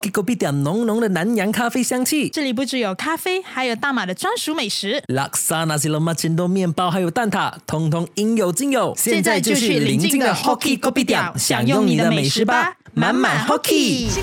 Kopi 点浓浓的南洋咖啡香气。 这里不只有咖啡，还有大马的专属美食。 Laksa nasi lemak cendol 面包还有蛋挞，通通应有尽有。 现在就去邻近的 Hockey Kopi 店享用你的美食吧，满满 Hockey。